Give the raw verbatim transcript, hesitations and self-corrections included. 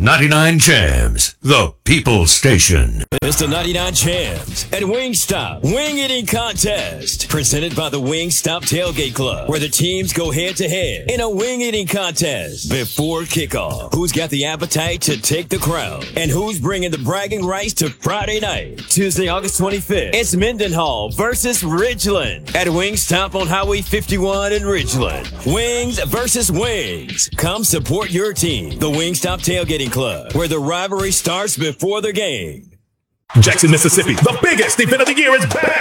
ninety-nine Champs, the People Station. It's the ninety-nine Champs and Wingstop Wing Eating Contest, presented by the Wingstop Tailgate Club, where the teams go head-to-head in a wing eating contest before kickoff. Who's got the appetite to take the crown, and who's bringing the bragging rights to Friday night? Tuesday, August twenty-fifth, it's Mendenhall versus Ridgeland at Wingstop on Highway fifty-one in Ridgeland. Wings versus Wings. Come support your team, the Wingstop Tailgating Club, where the rivalry starts before the game. Jackson, Mississippi, the biggest event of the year is back.